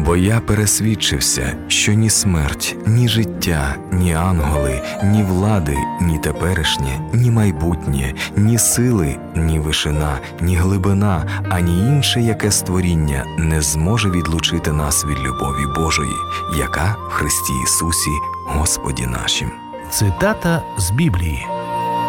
Бо я пересвідчився, що ні смерть, ні життя, ні ангели, ні влади, ні теперішнє, ні майбутнє, ні сили, ні вишина, ні глибина, ані інше яке створіння не зможе відлучити нас від любові Божої, яка в Христі Ісусі Господі нашим. Цитата з Біблії.